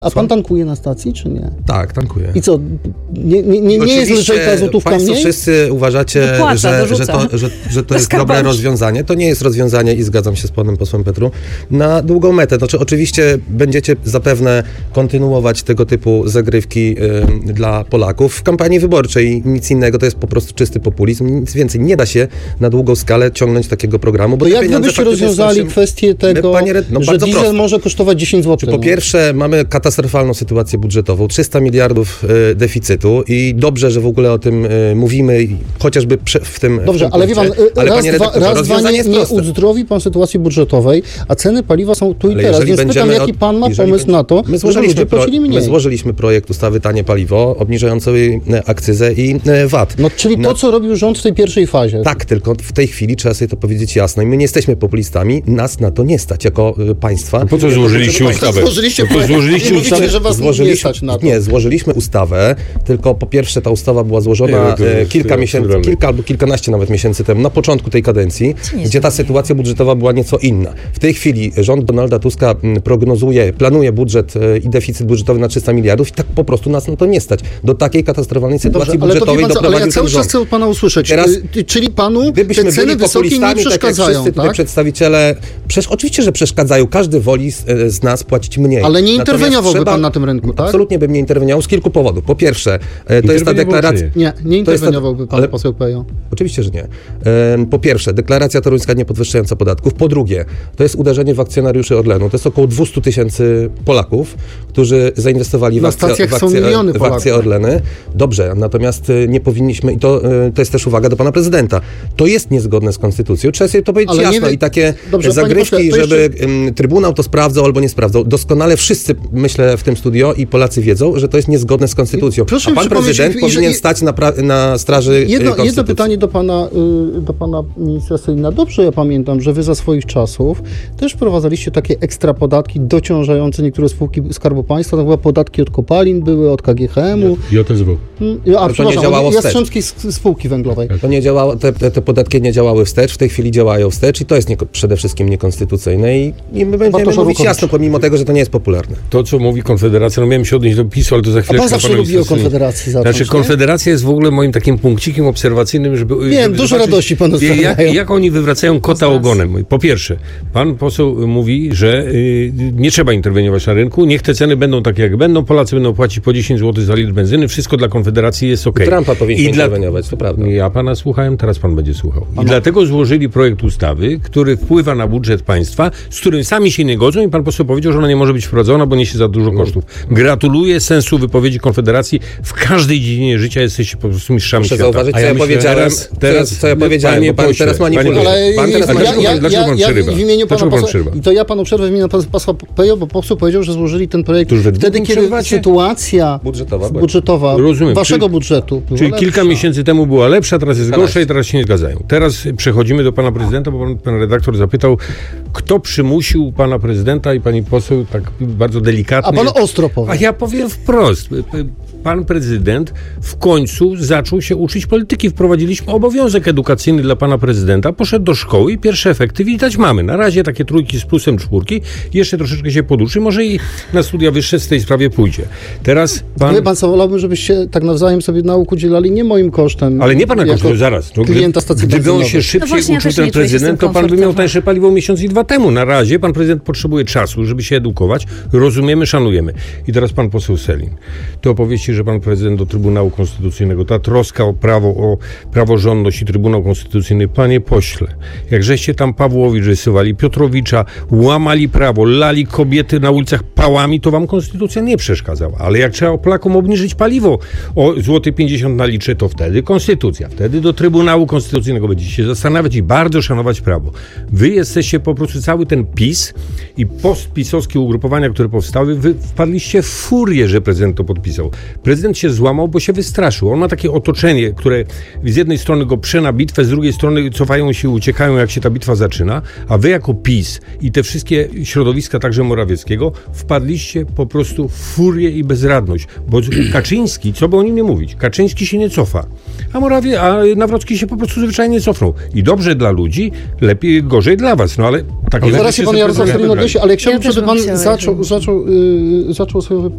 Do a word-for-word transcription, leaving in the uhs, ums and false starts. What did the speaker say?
A pan tankuje na stacji, czy nie? Tak, tankuję. I co, nie, nie, nie, nie jest lżej ta złotówka państwo mniej? wszyscy uważacie, Dopłaca, że, że to, że, że to jest dobre rozwiązanie. To nie jest rozwiązanie i zgadzam się z panem posłem Petru. Na długą metę. Znaczy, oczywiście będziecie zapewne kontynuować tego typu zagrywki y, dla Polaków w kampanii wyborczej. Nic innego, to jest po prostu czysty populizm. Nic więcej. Nie da się na długą skalę ciągnąć takiego programu. Bo to jak wy byście rozwiązali naszym... kwestię tego, Panie, no, że diesel prosto. może kosztować dziesięć złotych? Po no. pierwsze, mamy katastrofalną sytuację budżetową, trzysta miliardów y, deficytu i dobrze, że w ogóle o tym y, mówimy, chociażby prze, w tym Dobrze, w tym ale wie pan, y, ale raz, panie dwa, raz dwa nie, nie uzdrowi pan sytuacji budżetowej, a ceny paliwa są tu i ale teraz, więc pytam, jaki pan ma pomysł będzie, na to, my żeby ludzie płacili mniej. My złożyliśmy projekt ustawy Tanie Paliwo, obniżającej akcyzę i V A T. No, czyli no, to, co robił rząd w tej pierwszej fazie. Tak, tylko w tej chwili trzeba sobie to powiedzieć jasno i my nie jesteśmy populistami, nas na to nie stać jako y, państwa. No po co złożyliście ustawę? Złożyliście, po złożyliście ustawę, że was nie stać na to. Nie, złożyliśmy ustawę, tylko po pierwsze ta ustawa była złożona nie, no jest, kilka miesięcy, kilka albo kilkanaście nawet miesięcy temu, na początku tej kadencji, gdzie ta sytuacja budżetowa była nieco inna. W tej chwili rząd Donalda Tuska prognozuje, planuje budżet i deficyt budżetowy na trzysta miliardów i tak po prostu nas na to nie stać. Do takiej katastrofalnej sytuacji Dobrze, budżetowej ale to, doprowadził ale ja cały czas chcę od pana usłyszeć. Teraz, czyli panu te ceny wysokie nie przeszkadzają, tak? Wszyscy tak? przedstawiciele, przecież oczywiście, że przeszkadzają. Każdy woli z, z nas płacić mniej. Ale nie interweniowałby trzeba, pan na tym rynku, tak? Absolutnie bym nie interweniował z kilku powodów. Po pierwsze, to jest ta deklaracja... Nie, nie interweniowałby pan, ale poseł Pejo. Oczywiście, że nie. Po pierwsze, deklaracja toruńska nie podwyższająca podatków. Po drugie, to jest uderzenie w akcjonariuszy Orlenu. To jest około dwieście tysięcy Polaków, którzy zainwestowali w akcje, w akcje, w akcje Orleny. Dobrze, natomiast nie powinniśmy, i to, to jest też uwaga do pana prezydenta, to jest niezgodne z konstytucją. Trzeba sobie to powiedzieć ale jasno. I takie Dobrze, zagrywki, pośle, żeby jeszcze... Trybunał to sprawdzał albo nie sprawdzał. Doskonale wszyscy, myślę, w tym studio i Polacy wiedzą, że to jest niezgodne z konstytucją. Proszę, a pan prezydent powinien że... stać na, pra... na straży jedno, konstytucji. Jedno pytanie do pana, do pana ministra Sellina. Dobrze, ja pamiętam, że wy za swoich czasów też wprowadzaliście takie ekstra podatki dociążające niektóre spółki Skarbu Państwa. To chyba podatki od kopalin były, od K G H M u. J S W. A, to nie działało Jastrzębskiej spółki węglowej. To nie działało, te, te, te podatki nie działały wstecz, w tej chwili działają wstecz i to jest nie, przede wszystkim niekonstytucyjne i, i my będziemy Bartosz mówić jasno, pomimo tego, że to nie jest popularne. To, co mówi Konfederacja, no miałem się odnieść do PiSu, ale to za chwilę... A pan zawsze lubi o Konfederacji zacząć, Znaczy, Konfederacja jest w ogóle moim takim punkcikiem obserwacyjnym, żeby... Wiem, żeby dużo zobaczyć, radości panu jak, jak oni wywracają kota ogonem. Po pierwsze, pan poseł mówi, że y, nie trzeba interweniować na rynku, niech te ceny będą takie, jak będą, Polacy będą płacić po dziesięć złotych za litr benzyny, wszystko dla Konfederacji jest okej. Okay. Trumpa powinien interweniować, to prawda. Ja pana słuchałem, teraz pan będzie słuchał. I dlatego złożyli projekt ustawy, który wpływa na budżet państwa, z którym sami się nie godzą i pan poseł powiedział, że ona nie może być wprowadzona, bo niesie za dużo kosztów. Gratuluję sensu wypowiedzi Konfederacji. W każdej dziedzinie życia jesteście po prostu mistrzami Muszę świata. zauważyć, co ja, ja powiedziałem, teraz, teraz, co, co ja powiedziałem, bo pan pośle, teraz manipuluje. Ale pan teraz ja, ja, dlaczego pan ja, przerywa? W imieniu pana posła, i to ja panu przerwę w imieniu pana posła Pejo, bo poseł powiedział, że złożyli ten projekt wtedy, kiedy sytuacja budżetowa, budżetowa waszego czyli, budżetu Czyli lepsza. Kilka miesięcy temu była lepsza, teraz jest gorsza i teraz się nie zgadzają. Teraz przechodzimy do pana prezydenta, bo pan, pan redaktor zapytał, kto przymusił pana prezydenta i pani poseł tak bardzo delikatnie... A pan ostro powie. A ja powiem wprost. Pan prezydent w końcu zaczął się uczyć polityki. Wprowadziliśmy obowiązek edukacyjny dla pana prezydenta. Poszedł do szkoły i pierwsze efekty widać mamy. Na razie takie trójki z plusem czwórki. Jeszcze troszeczkę się poduczy. Może i na studia wyższe w tej sprawie pójdzie. Teraz pan... Ale pan co, wolałbym, żebyście tak nawzajem sobie nauk udzielali nie moim kosztem. Ale nie pana kosztem, zaraz. No, klienta stacji Gdyby on się szybciej no uczył, ja ten prezydent, to pan by miał tańsze paliwo miesiąc i dwa temu. Na razie pan prezydent potrzebuje czasu, żeby się edukować. Rozumiemy, szanujemy. I teraz pan poseł Sellin. To opowieści, że pan prezydent do Trybunału Konstytucyjnego, ta troska o prawo, o praworządność i Trybunał Konstytucyjny, panie pośle, jak żeście tam Pawłowicz rysowali, Piotrowicza, łamali prawo, lali kobiety na ulicach pałami, to wam konstytucja nie przeszkadzała. Ale jak trzeba Polakom obniżyć paliwo o złoty pięćdziesiąt na litrze, to wtedy konstytucja, wtedy do Trybunału Konstytucyjnego będziecie się zastanawiać i bardzo szanować prawo. Wy jesteście po prostu cały ten PiS i postpisowskie ugrupowania, które powstały, wy wpadliście w furię, że prezydent to podpisał. Prezydent się złamał, bo się wystraszył. On ma takie otoczenie, które z jednej strony go prze na bitwę, z drugiej strony cofają się i uciekają, jak się ta bitwa zaczyna, a wy jako PiS i te wszystkie środowiska, także Morawieckiego, wpadliście po prostu w furię i bezradność. Bo Kaczyński, co by o nim nie mówić, Kaczyński się nie cofa, a Morawie, a Nawrocki się po prostu zwyczajnie cofnął. I dobrze dla ludzi, lepiej, gorzej dla was. No ale takie... Zaraz się pan Jarosław Sellin odniesie, ale chciałbym, ja żeby pan zaczął, zaczął, yy, zaczął swoją wypowiedź